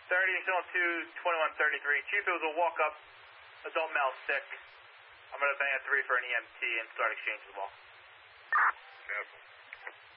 30, zone 2, 2133. Chief, it was a walk-up, adult male sick. I'm going to bang a 3 for an EMT and start exchange the ball. Careful.